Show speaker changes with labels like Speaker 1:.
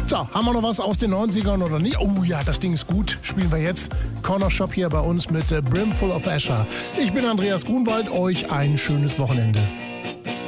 Speaker 1: So, haben wir noch was aus den 90ern oder nicht? Oh ja, das Ding ist gut. Spielen wir jetzt. Corner Shop hier bei uns mit Brimful of Asher. Ich bin Andreas Grunwald. Euch ein schönes Wochenende.